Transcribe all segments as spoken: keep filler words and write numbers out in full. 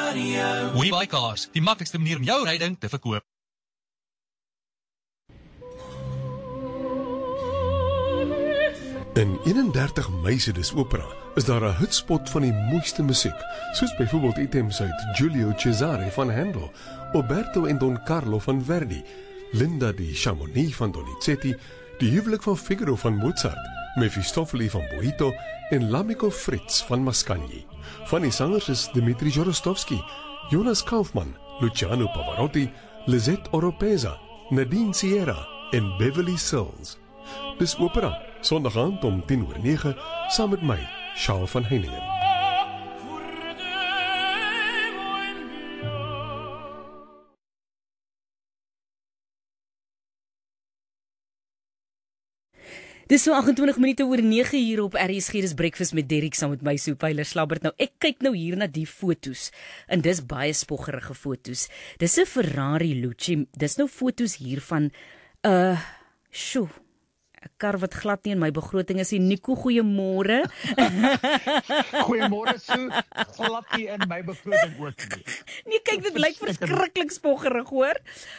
Radio. WeBuyCars, die maklikste manier om jou ryding te verkoop. In eenendertig Mei se Dis Opera is daar 'n hitspot van die mooiste musiek, soos byvoorbeeld items uit Giulio Cesare van Handel, Roberto en Don Carlo van Verdi, Linda di Chamonix van Donizetti, Die huwelik van Figaro van Mozart, Mefistofeli van Boito en L'Amico Fritz van Mascagni. Van die sangers is Dmitri Jorostovsky, Jonas Kaufmann, Luciano Pavarotti, Lisette Oropesa, Nadine Sierra en Beverly Sills. Dis Opera, Sondag aand om tien oor nege, saam met my, Charles van Heiningen. Dis so agentwintig minute oor nege hier op R S G, dis Breakfast met Derrick saam met my Soepyler Slabbert. Nou ek kyk nou hier na die fotos en dis baie spoggerige fotos. Dis 'n Ferrari Lucci. Dis nou fotos hier van 'n uh, sjoe, 'n kar wat glad nie in my begroting is nie. Nico, goeiemôre. Goeiemôre Sue. Glad nie in my begroting ook nie. Nee, kyk, dit lyk verskriklik spoggerig, hoor.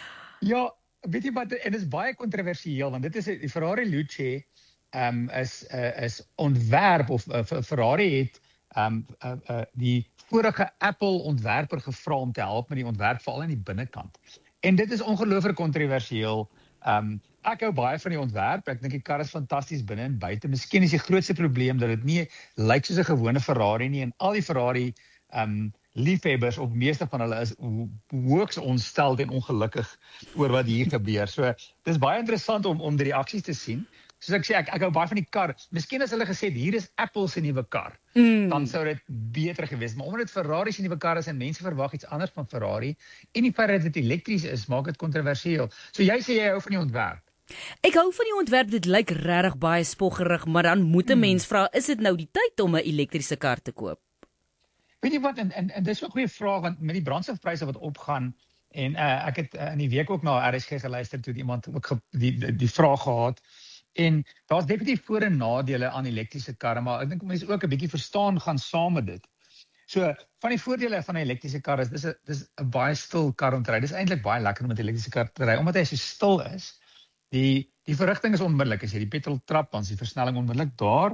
Ja, weet jy wat, en dit is baie kontroversieel want dit is die Ferrari Lucci. Um, is, uh, is ontwerp, of uh, Ferrari het um, uh, uh, die vorige Apple ontwerper gevra om te help met die ontwerp, veral aan die binnekant. En dit is ongelooflik kontroversieel. Um, ek hou baie van die ontwerp, ek dink die kar is fantasties binne en buite. Miskien is die grootste probleem dat dit nie lyk soos 'n gewone Ferrari nie, en al die Ferrari um, liefhebbers, of meeste van hulle is hoogs ontsteld en ongelukkig oor wat hier gebeur. So, dit is baie interessant om, om die reaksies te sien. Soos ek sê, ek, ek hou baie van die kar. Miskien as hulle gesê, hier is Apple se nuwe kar, mm. dan sou dit beter gewees. Maar omdat dit Ferrari se nuwe kar is en mense verwag iets anders van Ferrari, en die feit dat dit elektries is, maak dit kontroversieel. So jy sê jy hou van die ontwerp. Ek hou van die ontwerp, dit lyk regtig baie spoggerig, maar dan moet 'n mm. mens vra, is dit nou die tyd om 'n elektriese kar te koop? Weet jy wat, en, en, en dis so 'n goeie vraag, want met die brandstofpryse wat opgaan, en uh, ek het uh, in die week ook na R S G geluister, toe iemand ook ge, die, die, die vraag gehad, en daar's definitief voor- en nadele aan elektriese karre, maar ek dink mense ook 'n bietjie verstaan gaan saam met dit. So, van die voordele van 'n elektriese kar is, dis 'n dis 'n baie stil kar om te ry. Dis eintlik baie lekker om met 'n elektriese kar te ry, omdat hy so stil is. Die die verrigting is onmiddellik, as jy die petrol trap, dan is die versnelling onmiddellik daar.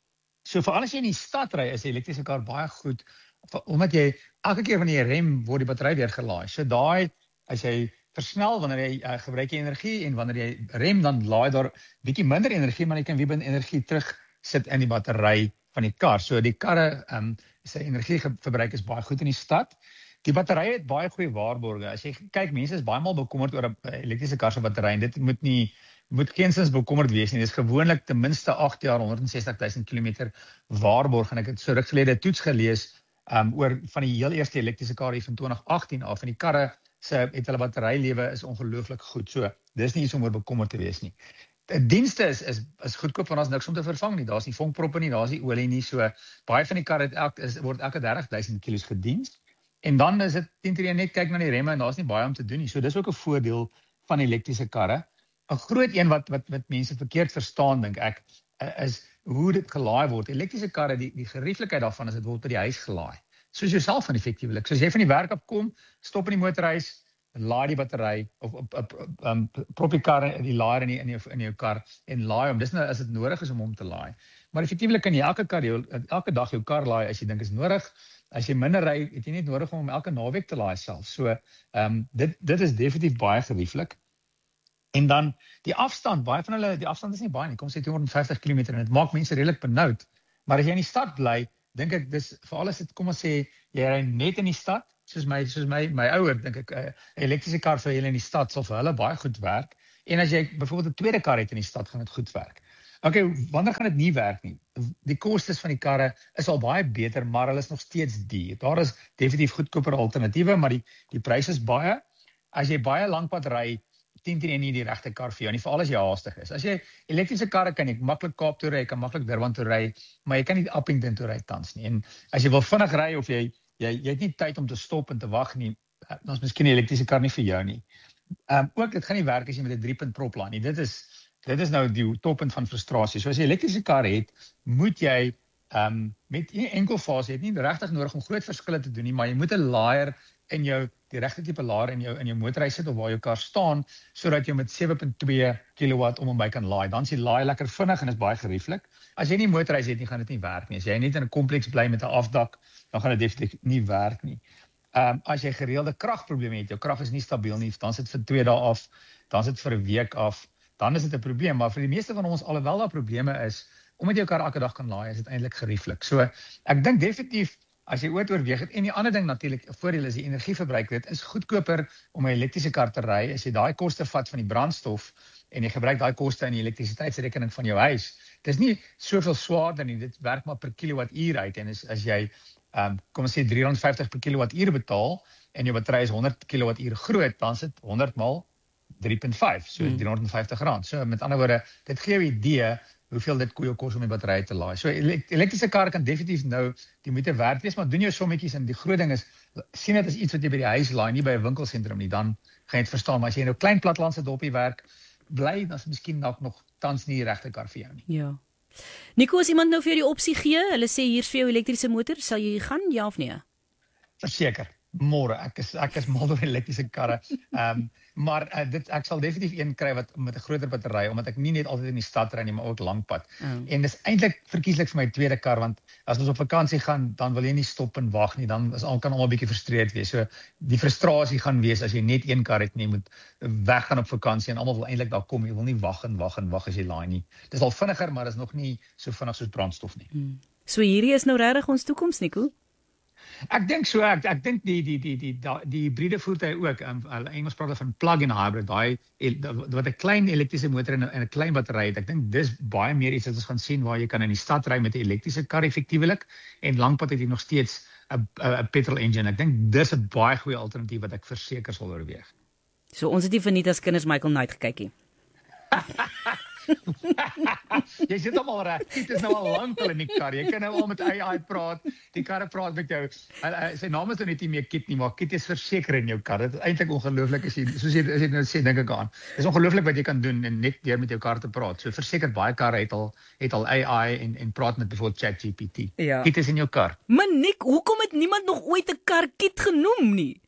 So, veral as jy in die stad ry, is die elektriese kar baie goed, omdat jy elke keer wanneer jy rem, word die battery weer gelaai. So, daai, as jy versnel, wanneer jy uh, gebruik jy energie, en wanneer jy rem, dan laai daar bietjie minder energie, maar jy kan weer binne energie terug sit in die battery van die kar. So die karre, um, sy energieverbruik is baie goed in die stad. Die batterye het baie goeie waarborge. As jy kyk, mense is baie maal bekommerd oor 'n elektriese kar se battery, en dit moet nie moet geensins bekommerd wees nie. Dit is gewoonlik ten minste agt jaar, honderdsestig duisend kilometer waarborg, en ek het so ruk gelede 'n toets gelees um, oor van die heel eerste elektriese kar hier van twintig agttien af, en die karre se het hulle batterylewe is ongelooflik goed. So, dis nie iets om oor bekommerd te wees nie. Die dienste is is is goedkoop, want daar's niks om te vervang nie. Daar's nie vonkproppe nie, daar's nie olie nie. So, baie van die karre het elk is word elke dertig duisend kilos gediens. En dan is dit teen net kyk na die remme, en daar's nie baie om te doen nie. So, dis ook 'n voordeel van elektriese karre. 'n Groot een wat wat wat mense verkeerd verstaan, dink ek, is hoe dit gelaai word. Elektriese karre, die die gerieflikheid daarvan is dit word by die huis gelaai. Soos jouself van effektiewelik. So as jy van die werk af kom, stop in die motorhuis, laai die battery, of op, op, op um, prop die kar in die laaier in die, in jou in jou kar en laai hom. Dis nou as dit nodig is om hom te laai. Maar effektiewelik kan jy elke kar jou, elke dag jou kar laai as jy dink is nodig. As jy minder ry, het jy nie nodig om hom elke naweek te laai self. So ehm um, dit dit is definitief baie gerieflik. En dan die afstand, baie van hulle, die afstand is nie baie nie. Kom sê tweehonderd vyftig kilometer, en dit maak mense redelik benoud. Maar as jy in die stad bly, dink ek dis veral as dit kom ons sê jy ry net in die stad, soos my soos my my ouer, dink ek 'n uh, elektriese kar vir hulle in die stad sal vir hulle baie goed werk. En as jy byvoorbeeld 'n tweede kar het in die stad, gaan dit goed werk. Okay, wanneer gaan dit nie werk nie? Die kostes van die karre is al baie beter, maar hulle is nog steeds duur. Daar is definitief goedkoper alternatiewe, maar die die prys is baie. As jy baie lank pad ry, tien teen een nie die regte kar vir jou, nie veral as jy haastig is. As jy elektriese karre kan jy maklik Kaap toe ry, jy kan maklik Durban toe ry, maar jy kan nie Appington toe ry tans nie. En as jy wil vinnig ry, of jy jy jy het nie tyd om te stop en te wag nie, dan is miskien 'n elektriese kar nie vir jou nie. Ehm um, ook dit gaan nie werk as jy met 'n drie-punt prop laai nie. Dit is dit is nou die toppunt van frustrasie. So as jy 'n elektriese kar het, moet jy Um, met een enkel fase, jy het nie regtig nodig om groot verskille te doen nie, maar jy moet 'n laaier in jou, die regte tipe laaier in jou, in jou motorhuis sit of waar jou kar staan, sodat jy met sewe komma twee kilowatt om en by kan laai. Dan is die laai lekker vinnig en is baie gerieflik. As jy nie 'n motorhuis het nie, gaan dit nie werk nie. As jy net in 'n kompleks bly met 'n afdak, dan gaan dit definitief nie werk nie. Um, as jy gereelde kragprobleme het, jou krag is nie stabiel nie, dan sit vir twee dae af, dan sit vir 'n week af, dan is dit 'n probleem. Maar vir die meeste van ons, alhoewel daar probleme is, omdat jou kar elke dag kan laai, is dit eintlik gerieflik. So, ek dink definitief, as jy ooit oorweeg het, en die ander ding natuurlik, voordeel is die energieverbruik, dit is goedkoper om 'n elektriese kar te ry, as jy daai koste vat van die brandstof, en jy gebruik daai koste in die elektrisiteitsrekening van jou huis. Dit is nie soveel swaarder nie, dit werk maar per kilowattuur uit, en as, as jy, um, kom ons sê drie rand vyftig per kilowattuur betaal, en jou battery is honderd kilowattuur groot, dan is dit honderd maal drie komma vyf, so hmm. driehonderd vyftig rand. So met ander woorde, dit gee jou 'n idee hoeveel dit jou kos om die battery te laai. So elektriese kar kan definitief nou die moeite werd wees, maar doen jou sommetjies, en die groot ding is, sien dit as iets wat jy by die huis laai, nie by 'n winkelsentrum nie, dan gaan jy dit verstaan, maar as jy nou klein plattelandse dorpie werk, bly, dan is miskien dalk nog tans nie die regte kar vir jou nie. Ja. Nico, as iemand nou vir jou die opsie gee, hulle sê hier's vir jou elektriese motor, sal jy gaan, ja of nee? Verseker. Môre, ek is ek is mal oor elektriese karre. Ehm um, maar uh, dit ek sal definitief een kry wat met 'n groter battery, omdat ek nie net altyd in die stad ry nie, maar ook lankpad. Mm. En dis eintlik verkieslik vir my tweede kar, want as ons op vakansie gaan, dan wil jy nie stop en wag nie, dan is al kan almal 'n bietjie frustreerd wees. So die frustrasie gaan wees as jy net een kar het, nie moet weggaan op vakansie en almal wil eintlik daar kom, jy wil nie wag en wag en wag as jy laai nie. Dis al vinniger, maar dis nog nie so vinnig soos brandstof nie. Mm. So hierdie is nou regtig ons toekoms, Nico? Ek dink so, ek ek dink die die die die die, die hybride voertuie ook, um, Engels praat van plug-in hybrid, daai wat 'n klein elektriese motor en 'n klein battery het. Ek dink dis baie meer iets wat ons gaan sien waar jy kan in die stad ry met 'n elektriese kar effektiewelik, en lankpad het jy nog steeds 'n 'n petrol engine. Ek dink dis 'n baie goeie alternatief wat ek verseker sal oorweeg. So ons het nie verniet as kinders Michael Knight gekyk nie. Jy sit hom al reg. Dit is nou al lank al in die kar. Jy kan nou al met A I praat. Die karre praat met jou. Sy naam is nou net nie meer Kit nie, maar Kit is verseker in jou kar. Dit is eintlik ongelooflik as jy soos jy, as jy nou sê, dink ek aan. Dit is ongelooflik wat jy kan doen en net deur met jou kar te praat. So verseker baie karre het al het al A I en en praat met byvoorbeeld ChatGPT. Ja. Kit is in jou kar. Maar Nick, hoekom het niemand nog ooit 'n kar Kit genoem nie?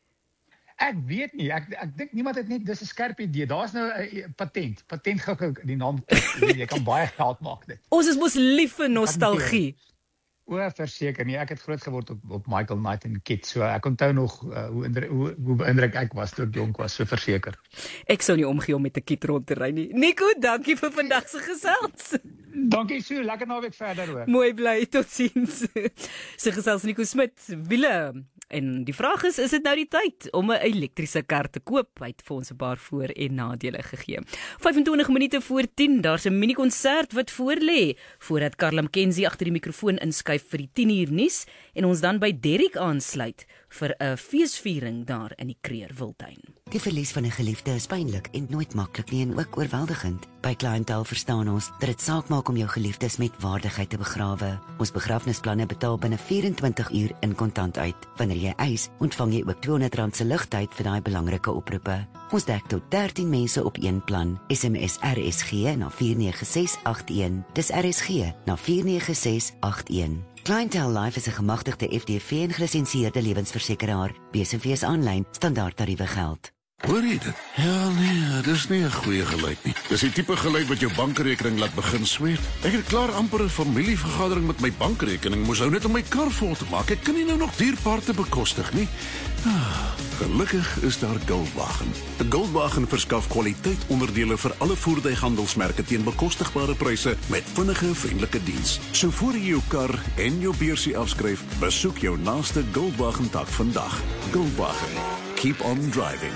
Ek weet nie, ek ek dink niemand het net dis 'n skerp idee. Daar's nou 'n patent. Patent gou die naam. Jy kan baie geld maak dit. Ons is mos lief vir nostalgie. O, verseker nie. Ek het groot geword op op Michael Knight en Kit. So ek onthou nog uh, hoe indruk, hoe hoe beïndruk ek was toe ek jonk was, so verseker. Ek sou nie omgee om met 'n Kit rond te ry nie. Nico, dankie vir vandag se gesels. Dankie so, lekker naweek verder hoor. Mooi bly, totsiens. Se gesels Nico Smit, wiele. En die vraag is, is dit nou die tyd om 'n elektriese kar te koop? Hy het vir ons 'n paar voor- en nadele gegee. vyf en twintig minute voor tien, daar's 'n mini-konsert wat voorlê, voordat Karla McKenzie agter die mikrofoon inskuif vir die tien uur nuus en ons dan by Derrick aansluit vir 'n feesviering daar in die Kreer-Wildtuin. Die verlies van 'n geliefde is pynlik en nooit maklik nie en ook oorweldigend. By Clientele verstaan ons dat dit saak maak om jou geliefdes met waardigheid te begrawe. Ons begrafnisplanne betaal binne vyf en twintig uur in kontant uit. Wanneer jy eis, ontvang jy ook tweehonderd rand se ligtyd vir daai belangrike oproepe. Ons dek tot dertien mense op een plan. S M S R S G na vier nege ses agt een. Dis R S G na vier nege ses agt een. Clientele Life is 'n gemagtigde F D V en gelisensieerde lewensversekeraar. B S V is aanlyn, standaard tariewe geld. Hoor jy dit? Ja, nee, dis nie 'n goeie geluid nie. Dis die tipe geluid wat jou bankrekening laat begin sweet. Ek het klaar amper 'n familievergadering met my bankrekening, moes hou net om my kar vol te maak. Ek kan nie nou nog dierparte bekostig nie. Ah, gelukkig is daar Goldwagen. Die Goldwagen verskaf kwaliteitonderdele vir alle voertuighandelsmerke teen bekostigbare pryse met vinnige, vriendelike diens. So voor jy jou kar en jou beursie afskryf, besoek jou naaste Goldwagen tak vandag. Goldwagen. Keep on driving.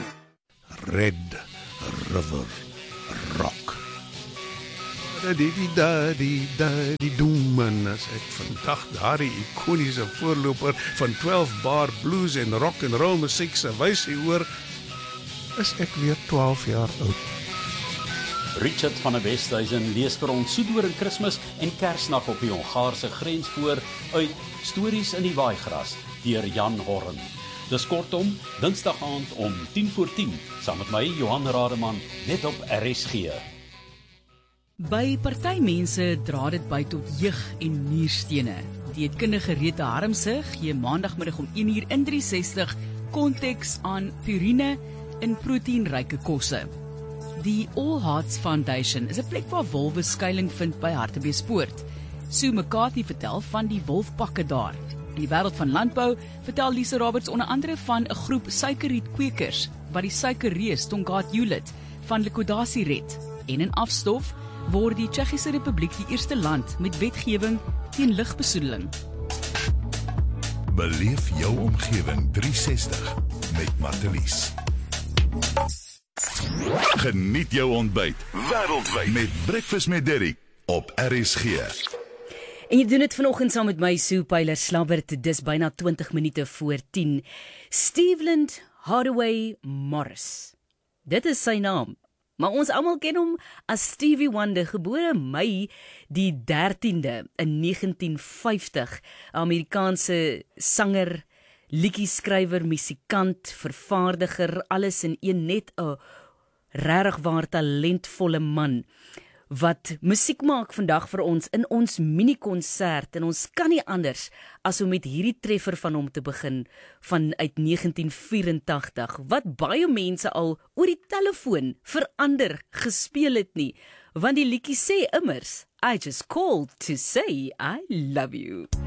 Red River Rock. Die doemen as ek vandag daardie ikoniese voorloper van twaalf bar blues en rock and roll musiek se wysie hoor, is ek weer twaalf jaar oud. Richard van der Westhuizen lees vir ons Soedoring Kersfees en Kersnag op die Hongaarse grens voor uit Stories in die Waaigras deur Jan Horn. Dis kortom, Dinsdag aand om tien voor tien, saam met my Johan Rademan, net op R S G. By party mense dra dit by tot jeug en nierstene. Dieetkundige Rita Harmse gee maandagmiddag om een uur in drie sestig konteks aan purine in proteïenryke kosse. Die All Hearts Foundation is 'n plek waar wolwe skuiling vind by Hartbeespoort. Sue McCarthy vertel van die wolfpakke daar. In die wêreld van landbou vertel Lisa Roberts onder andere van 'n groep suikerrietkweekers wat die suikerreus Tongaat Hewlett van liquidasie red. En in afstof word die Tsjechiese Republiek die eerste land met wetgewing teen lugbesoedeling. Beleef jou omgewing drie sestig met Martelies. Geniet jou ontbyt wêreldwyd met Breakfast met Derrick op R S G. En jy doen dit vanoggend saam met my Sue Pyler Slabbert, dis byna twintig minute voor tien. Steveland Hardaway Morris. Dit is sy naam. Maar ons almal ken hom as Stevie Wonder, gebore Mei die dertiende in negentien vyftig. Amerikaanse sanger, liedjieskrywer, musikant, vervaardiger, alles in een, net 'n regtig waar talentvolle man wat musiek maak vandag vir ons in ons mini-konsert, en ons kan nie anders as om met hierdie treffer van hom te begin van uit negentien vyfentagtig, wat baie mense al oor die telefoon verander gespeel het nie, want die liedjie sê immers, I just called to say I love you.